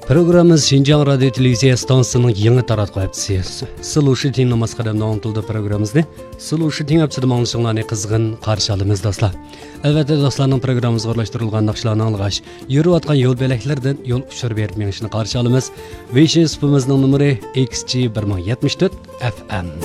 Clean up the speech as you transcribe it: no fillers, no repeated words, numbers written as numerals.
Programımız Şinjan Radyo Televizya Stansiyasının yeni taratqı hepsi. Sıluşu tinlamas qadamda anlatıldı programımızda. Sıluşu tinlapçıda mağlışınlarını qızgın qarşı alımız dostlar. Evet dostlarının programımızga ulaştırılgan naqşlarını alğaş, yürü atqan yol beleklerden yol uçur berip menişini qarşı alımız. Veşin spımızın numara XG1074 FM.